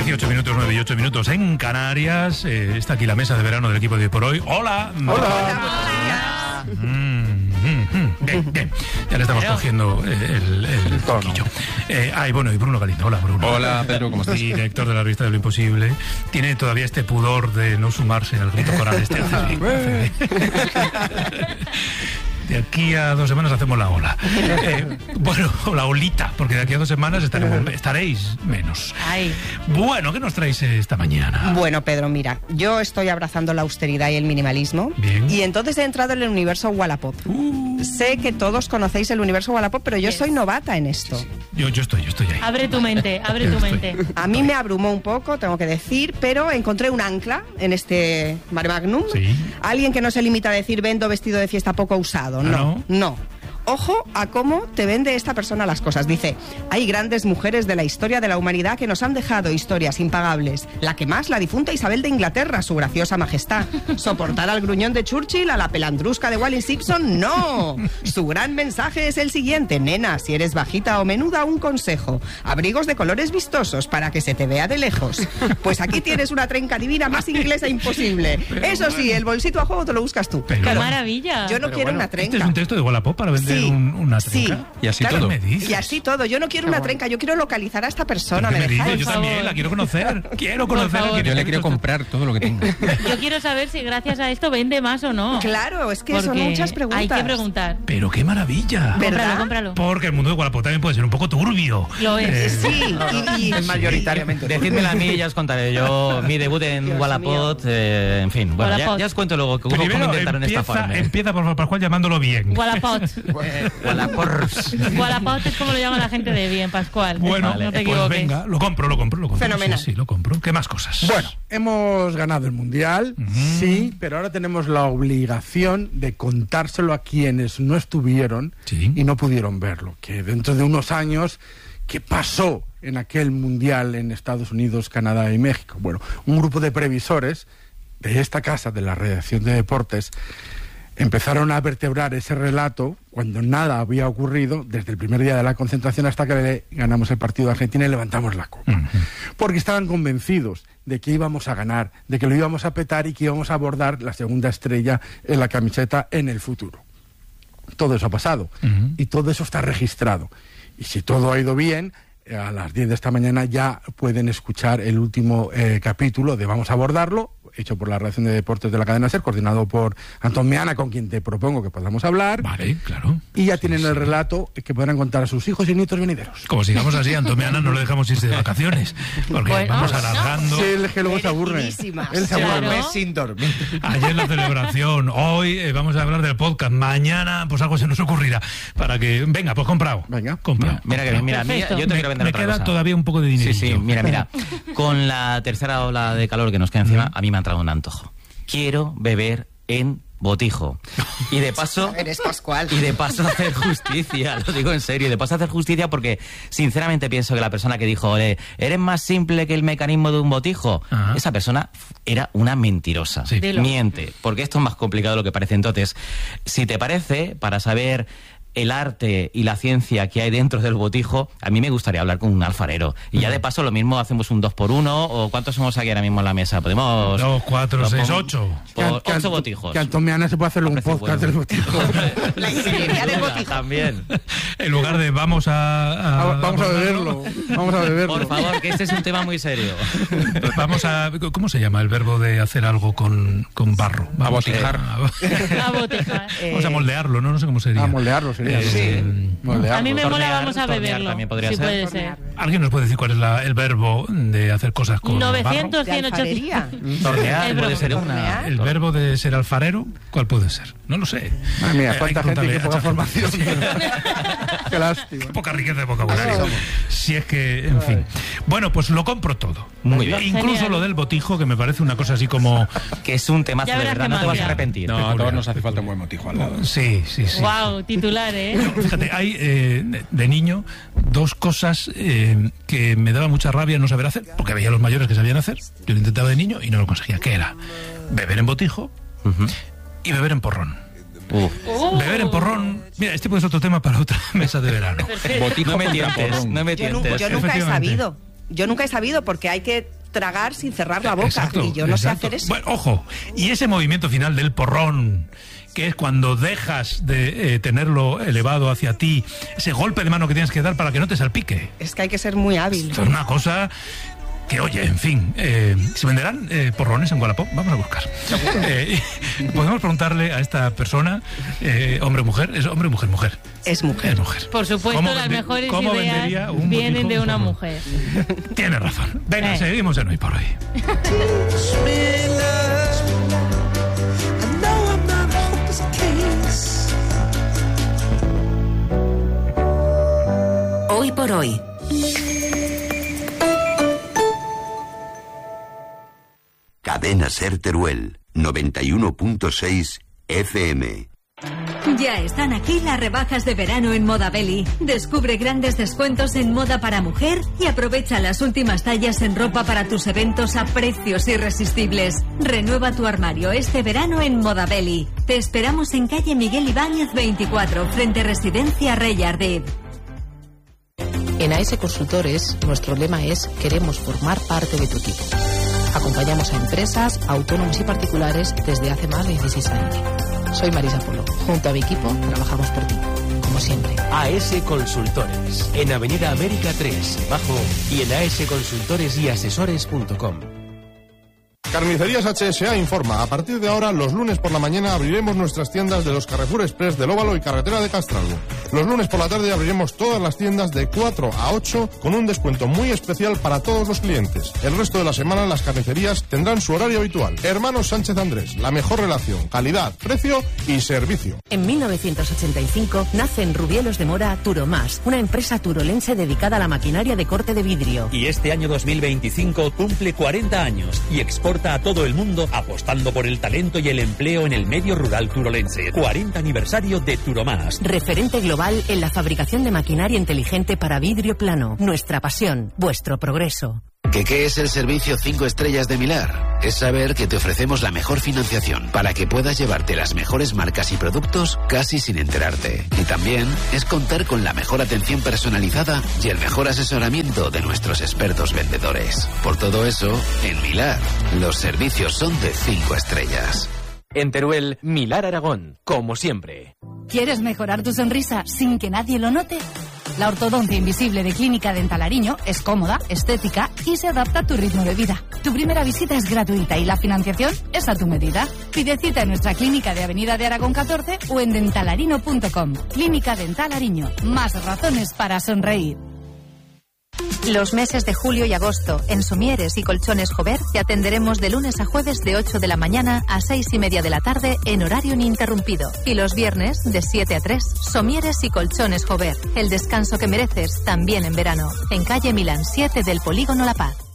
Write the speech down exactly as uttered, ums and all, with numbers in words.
dieciocho minutos, nueve y ocho minutos en Canarias. Eh, está aquí la mesa de verano del equipo de Hoy por Hoy. ¡Hola! ¡Hola! ¡Hola! Mm, mm, mm. Bien, bien. Ya le estamos Pero... cogiendo eh, el, el toquillo. Eh, ay, bueno, y Bruno Galindo. Hola, Bruno. Hola, Pedro, ¿cómo estás? Director de la revista de Lo Imposible. Tiene todavía este pudor de no sumarse al grito coral este. Hace bien, hace bien. De aquí a dos semanas hacemos la ola. Eh, bueno, o la olita, porque de aquí a dos semanas estaremos, estaréis menos. Ay. Bueno, ¿qué nos traéis esta mañana? Bueno, Pedro, mira, yo estoy abrazando la austeridad y el minimalismo. Bien. Y entonces he entrado en el universo Wallapop. Uh. Sé que todos conocéis el universo Wallapop, pero yo yes. soy novata en esto. Sí, sí. Yo, yo estoy, yo estoy ahí. Abre tu mente, abre tu mente. A mí me abrumó un poco, tengo que decir, pero encontré un ancla en este Mare Magnum. Sí. Alguien que no se limita a decir vendo vestido de fiesta poco usado. No, ¿Ah, no? no. Ojo a cómo te vende esta persona las cosas. Dice, hay grandes mujeres de la historia de la humanidad que nos han dejado historias impagables. La que más, la difunta Isabel de Inglaterra, su graciosa majestad. Soportar al gruñón de Churchill, a la pelandrusca de Wally Simpson, no. Su gran mensaje es el siguiente. Nena, si eres bajita o menuda, un consejo. Abrigos de colores vistosos para que se te vea de lejos. Pues aquí tienes una trenca divina más inglesa imposible. Pero Eso bueno. sí, el bolsito a juego te lo buscas tú. Pero ¡Qué bueno. maravilla! Yo no Pero quiero bueno, una trenca. Este es un texto de Wallapop para vender Sí, un, una trenca. sí. Y así Claro, todo. ¿Qué me dices? Y así todo. Yo no quiero una trenca, yo quiero localizar a esta persona. ¿Qué ¿Me me dices? dejáis? Yo también la quiero conocer. Quiero conocer. favor. Yo le quiero comprar todo lo que tengo. Yo quiero saber si gracias a esto vende más o no. Claro, es que Porque son muchas preguntas. hay que preguntar. Pero qué maravilla. ¿Verdad? Cómpralo, cómpralo. Porque el mundo de Wallapop también puede ser un poco turbio. Lo es. Eh, Sí, y, y- Mayoritariamente. Decídmela a mí y ya os contaré. Yo, mi debut en Dios Wallapop, eh, en fin. Bueno, ya, Wallapop. ya os cuento luego cómo, Primero cómo intentaron empieza, estafarme. empieza por favor, Pascual, llamándolo bien. Wallapop. Wallapop. Wallapop es como lo llama la gente de bien, Pascual. Bueno, no te pues equivoques. venga, lo compro, lo compro, lo compro. Fenomenal. Sí, sí, lo compro. ¿Qué más cosas? Bueno, hemos ganado el Mundial, Ujú. sí, pero ahora tenemos la obligación de contárselo a quienes no estuvieron Sí. y no pudieron verlo. Que dentro de unos años, ¿qué pasó en aquel Mundial en Estados Unidos, Canadá y México? Bueno, un grupo de previsores de esta casa, de la redacción de deportes, empezaron a vertebrar ese relato cuando nada había ocurrido desde el primer día de la concentración hasta que le ganamos el partido de Argentina y levantamos la copa. Ujú. Porque estaban convencidos de que íbamos a ganar, de que lo íbamos a petar y que íbamos a abordar la segunda estrella en la camiseta en el futuro. Todo eso ha pasado Ujú. y todo eso está registrado. Y si todo ha ido bien, eh, a las diez de esta mañana ya pueden escuchar el último eh, capítulo de Vamos a abordarlo, hecho por la redacción de deportes de la cadena SER, coordinado por Antón Meana, con quien te propongo que podamos hablar. Vale, claro. Y ya Sí, tienen sí. el relato que podrán contar a sus hijos y nietos venideros. Como sigamos así, Antomeana no lo dejamos irse de vacaciones. Porque Bueno, vamos no. alargando. Sí, él es que luego se aburre. Merecidísimas. Él se Claro. aburre. Mes sin dormir. Ayer la celebración, hoy eh, vamos a hablar del podcast, mañana pues algo se nos ocurrirá para que, venga, pues comprado. Venga. comprado. Mira que bien, mira, mira, Perfecto. yo te Me, quiero vender me otra queda cosa. todavía un poco de dinero. Sí, sí, mira, mira. Con la tercera ola de calor que nos queda encima, a mí me ha entrado un antojo. Quiero beber en botijo. Y de paso... Eres Pascual. Y de paso hacer justicia, lo digo en serio, y de paso hacer justicia porque sinceramente pienso que la persona que dijo, "Ole, eres más simple que el mecanismo de un botijo", Ajá. esa persona era una mentirosa. Sí. Dilo. Miente, porque esto es más complicado de lo que parece. Entonces, si te parece, para saber el arte y la ciencia que hay dentro del botijo, a mí me gustaría hablar con un alfarero. Y ya de paso lo mismo hacemos un dos por uno, o ¿cuántos somos aquí ahora mismo en la mesa? Podemos... Dos, cuatro, lo seis, pongo- ocho. Por Que- que ocho Anto- botijos. Que Antón Meana se puede hacerle un A precio podcast bueno. del botijo. La ingeniería del botijo. También. En lugar de vamos a... a- Ah, Vamos a beberlo. Vamos a beberlo. Por favor, que este es un tema muy serio. Vamos a... ¿Cómo se llama el verbo de hacer algo con, con barro? Vamos Abotijar. A, A botejar. vamos a moldearlo, ¿no? No sé cómo sería. A moldearlo sería. Eh, Sí. Moldearlo. A mí me mola, Tornear, vamos a tornear beberlo. también podría si ser. puede ser. ¿Alguien nos puede decir cuál es la- el verbo de hacer cosas con novecientos, De cien, alfarería. ochocientos. Tornear El puede broma. ser una... Tornear. El verbo de ser alfarero, ¿cuál puede ser? No lo sé. Madre mía, Eh, cuánta hay que gente y qué preguntarle poca a esta formación. Qué lástima. Qué poca riqueza de vocabulario. Si es que, en fin. Bueno, pues lo compro todo. Muy bien. Incluso Genial. lo del botijo, que me parece una cosa así como... Que es un temazo Ya de verás verdad, qué no te vas a magia. arrepentir. No, a Peculiar. todos nos hace falta un buen motijo al lado. Sí, sí, sí. Wow, titular, ¿eh? Fíjate, hay eh, de, de niño dos cosas eh, que me daba mucha rabia no saber hacer, porque veía a los mayores que sabían hacer. Yo lo intentaba de niño y no lo conseguía. ¿Qué era? Beber en botijo Ujú. y beber en porrón. Uf. Oh. Beber en porrón... Mira, este puede ser otro tema para otra mesa de verano. Botijo No me contra tientes, porrón. no me Yo, nu- tientes. yo nunca he Efectivamente. sabido. Yo nunca he sabido porque hay que tragar sin cerrar la boca. Exacto, y yo no exacto. sé hacer eso. Bueno, ojo, y ese movimiento final del porrón, que es cuando dejas de eh, tenerlo elevado hacia ti, ese golpe de mano que tienes que dar para que no te salpique. Es que hay que ser muy hábil. Esto es una cosa que, oye, en fin, eh, ¿se venderán eh, porrones en Wallapop? Vamos a buscar. Eh, podemos preguntarle a esta persona, eh, hombre o mujer, es hombre, mujer, mujer. Es mujer. Es mujer. Por supuesto, ¿Cómo las vende- mejores cómo vendería ideas un vienen botijo de una porrón? mujer. Tienes razón. Venga, Eh. seguimos en Hoy por Hoy. Hoy por hoy. Cadena Ser Teruel, noventa y uno punto seis F M. Ya están aquí las rebajas de verano en Moda Belly. Descubre grandes descuentos en moda para mujer y aprovecha las últimas tallas en ropa para tus eventos a precios irresistibles. Renueva tu armario este verano en Moda Belly. Te esperamos en calle Miguel Ibáñez veinticuatro, frente a Residencia Rey Ardid. En A S Consultores, nuestro lema es: queremos formar parte de tu equipo. Acompañamos a empresas, autónomos y particulares desde hace más de dieciséis años. Soy Marisa Polo. Junto a mi equipo, trabajamos por ti, como siempre. A S Consultores, en Avenida América tres, Bajo, y en asconsultores y asesores punto com. Carnicerías H S A informa, a partir de ahora, los lunes por la mañana abriremos nuestras tiendas de los Carrefour Express del Óvalo y Carretera de Castralgo. Los lunes por la tarde abriremos todas las tiendas de cuatro a ocho con un descuento muy especial para todos los clientes. El resto de la semana las carnicerías tendrán su horario habitual. Hermanos Sánchez Andrés, la mejor relación, calidad, precio y servicio. En mil novecientos ochenta y cinco nace en Rubielos de Mora Turomás, una empresa turolense dedicada a la maquinaria de corte de vidrio. Y este año dos mil veinticinco cumple cuarenta años y exporta a todo el mundo apostando por el talento y el empleo en el medio rural turolense. cuarenta aniversario de Turomás. Referente global en la fabricación de maquinaria inteligente para vidrio plano. Nuestra pasión, vuestro progreso. ¿Qué, qué es el servicio cinco estrellas de Milar? Es saber que te ofrecemos la mejor financiación para que puedas llevarte las mejores marcas y productos casi sin enterarte. Y también es contar con la mejor atención personalizada y el mejor asesoramiento de nuestros expertos vendedores. Por todo eso, en Milar, los servicios son de cinco estrellas. En Teruel, Milar Aragón, como siempre. ¿Quieres mejorar tu sonrisa sin que nadie lo note? La ortodoncia invisible de Clínica Dental Ariño es cómoda, estética y se adapta a tu ritmo de vida. Tu primera visita es gratuita y la financiación es a tu medida. Pide cita en nuestra clínica de Avenida de Aragón catorce o en dentalarino punto com. Clínica Dental Ariño. Más razones para sonreír. Los meses de julio y agosto en Somieres y Colchones Jover te atenderemos de lunes a jueves de ocho de la mañana a seis y media de la tarde en horario ininterrumpido. Y los viernes de siete a tres. Somieres y Colchones Jover. El descanso que mereces también en verano. En calle Milán siete del Polígono La Paz.